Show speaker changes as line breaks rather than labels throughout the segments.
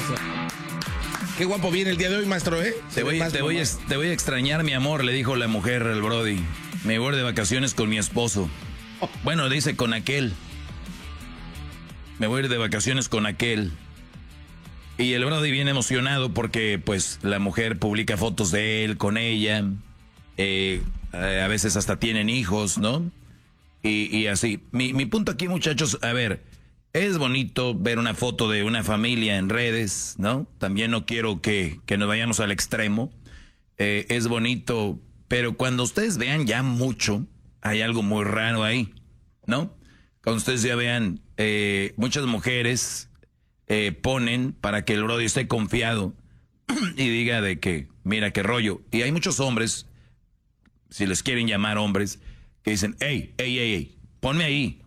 Qué guapo viene el día de hoy, maestro, ¿eh?
Te voy a extrañar, mi amor, le dijo la mujer al Brody. Me voy de vacaciones con mi esposo. Bueno, dice con aquel. Me voy a ir de vacaciones con aquel. Y el Brody viene emocionado porque, pues, la mujer publica fotos de él con ella. A veces hasta tienen hijos, ¿no? Y así. Mi punto aquí, muchachos, a ver, es bonito ver una foto de una familia en redes, ¿no? También no quiero que nos vayamos al extremo. Es bonito, pero cuando ustedes vean ya mucho, hay algo muy raro ahí, ¿no? Cuando ustedes ya vean, muchas mujeres ponen para que el Brody esté confiado y diga de que, mira qué rollo. Y hay muchos hombres, si les quieren llamar hombres, que dicen, hey, ponme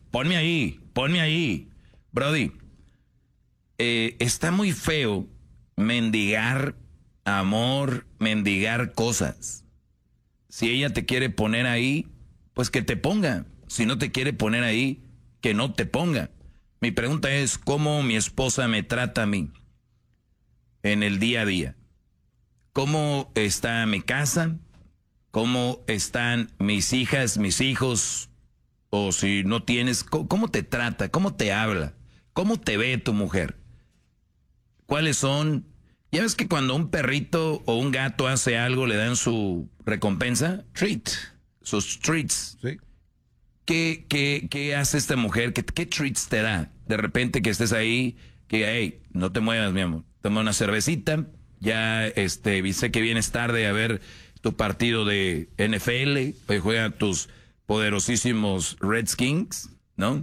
ahí. Brody, está muy feo mendigar amor, mendigar cosas. Si ella te quiere poner ahí, pues que te ponga. Si no te quiere poner ahí, que no te ponga. Mi pregunta es, ¿cómo mi esposa me trata a mí en el día a día? ¿Cómo está mi casa? ¿Cómo están mis hijas, mis hijos? O si no tienes, ¿cómo te trata? ¿Cómo te habla? ¿Cómo te ve tu mujer? ¿Cuáles son? ¿Ya ves que cuando un perrito o un gato hace algo le dan su recompensa? Treat. Sus treats.
Sí.
¿Qué hace esta mujer? ¿Qué treats te da? De repente que estés ahí, que, hey, no te muevas, mi amor. Toma una cervecita. Ya, sé que vienes tarde a ver tu partido de NFL. Hoy juegan tus poderosísimos Redskins, ¿no?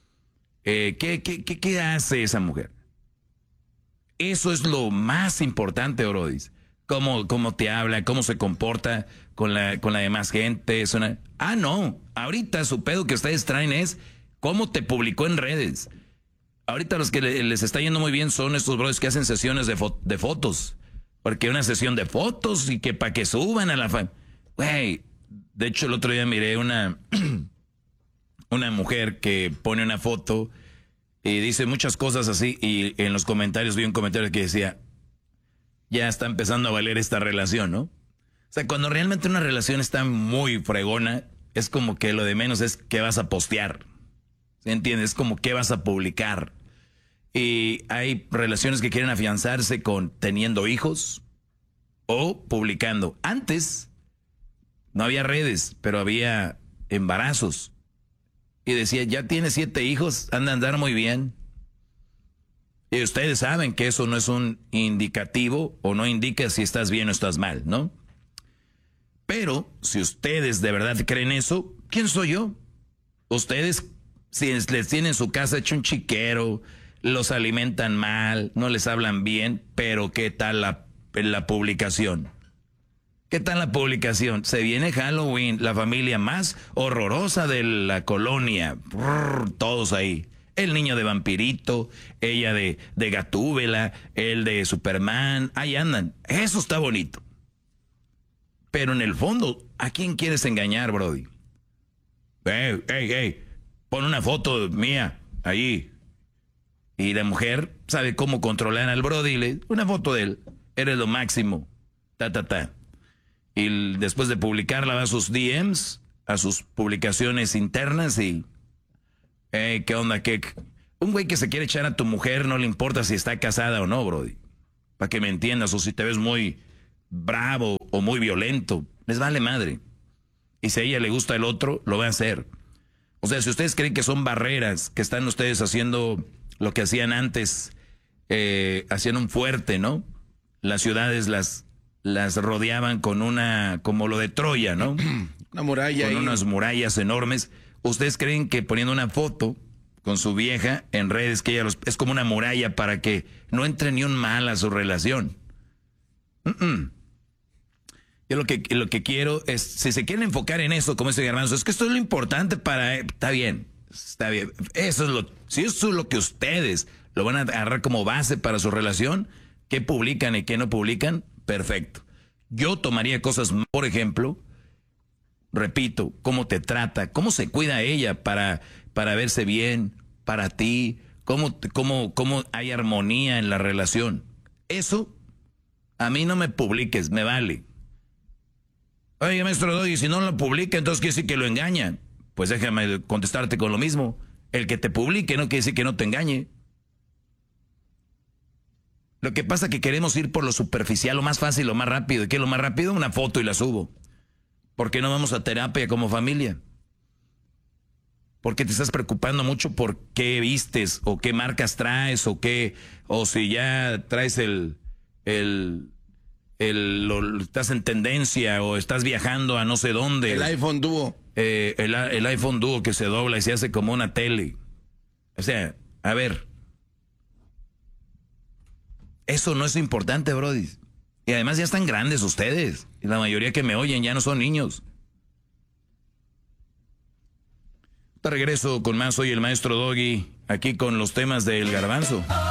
¿Qué hace esa mujer? Eso es lo más importante, Brodis. Cómo te habla, cómo se comporta con la demás gente. No, ahorita su pedo que ustedes traen es cómo te publicó en redes. Ahorita los que les está yendo muy bien son estos brodis que hacen sesiones de fotos. Porque una sesión de fotos y que para que suban a la Güey, de hecho el otro día miré una mujer que pone una foto y dice muchas cosas así, y en los comentarios vi un comentario que decía, ya está empezando a valer esta relación, ¿no? O sea, cuando realmente una relación está muy fregona, es como que lo de menos es qué vas a postear. ¿Sí entiendes? Es como qué vas a publicar. Y hay relaciones que quieren afianzarse con teniendo hijos o publicando. Antes no había redes, pero había embarazos. Y decía, ya tienes 7 hijos, anda a andar muy bien. Y ustedes saben que eso no es un indicativo o no indica si estás bien o estás mal, ¿no? Pero si ustedes de verdad creen eso, ¿quién soy yo? Ustedes, si les tienen su casa hecho un chiquero, los alimentan mal, no les hablan bien, pero ¿qué tal la publicación? ¿Qué tal la publicación? Se viene Halloween, la familia más horrorosa de la colonia. Todos ahí. El niño de vampirito, ella de Gatúbela, él de Superman. Ahí andan. Eso está bonito. Pero en el fondo, ¿a quién quieres engañar, Brody? Hey, pon una foto mía allí. Y la mujer sabe cómo controlar al Brody. Una foto de él. Eres lo máximo. Y después de publicarla va a sus DMs, a sus publicaciones internas y... ¿qué onda? Un güey que se quiere echar a tu mujer no le importa si está casada o no, Brody. Para que me entiendas, o si te ves muy bravo o muy violento. Les vale madre. Y si a ella le gusta el otro, lo va a hacer. O sea, si ustedes creen que son barreras, que están ustedes haciendo lo que hacían antes, hacían un fuerte, ¿no? Las ciudades las rodeaban con como lo de Troya, ¿no?
Una muralla.
Con unas murallas enormes. ¿Ustedes creen que poniendo una foto con su vieja en redes, que ella es como una muralla para que no entre ni un mal a su relación? Yo lo que quiero es, si se quieren enfocar en eso, como ese Garbanzo, es que esto es lo importante para... Está bien. Si eso es lo que ustedes lo van a agarrar como base para su relación, qué publican y qué no publican, perfecto. Yo tomaría cosas, por ejemplo, repito, cómo te trata, cómo se cuida ella para verse bien, para ti, cómo hay armonía en la relación. Eso, a mí no me publiques, me vale. Oye, maestro Doggy, si no lo publica, entonces quiere decir que lo engaña. Pues déjame contestarte con lo mismo. El que te publique no quiere decir que no te engañe. Lo que pasa es que queremos ir por lo superficial, lo más fácil, lo más rápido. ¿Y qué es lo más rápido? Una foto y la subo. ¿Por qué no vamos a terapia como familia? Porque te estás preocupando mucho por qué vistes, o qué marcas traes, o si ya traes estás en tendencia, o estás viajando a no sé dónde.
El iPhone Duo.
El iPhone Duo que se dobla y se hace como una tele. O sea, a ver. Eso no es importante, brody. Y además ya están grandes ustedes. Y la mayoría que me oyen ya no son niños. Te regreso con más. Soy el maestro Doggy, aquí con los temas del garbanzo.